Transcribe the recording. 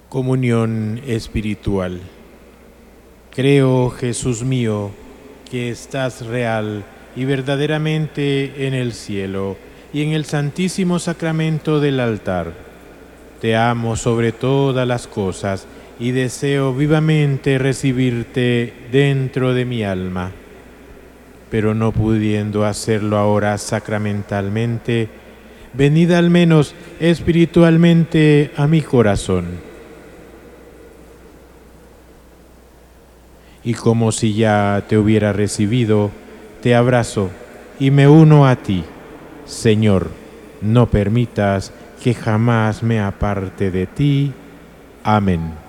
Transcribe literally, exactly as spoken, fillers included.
Comunión espiritual. Creo, Jesús mío, que estás real y verdaderamente en el cielo y en el santísimo sacramento del altar. Te amo sobre todas las cosas y deseo vivamente recibirte dentro de mi alma. Pero no pudiendo hacerlo ahora sacramentalmente, venid al menos espiritualmente a mi corazón. Y como si ya te hubiera recibido, te abrazo y me uno a ti. Señor, no permitas que jamás me aparte de ti. Amén.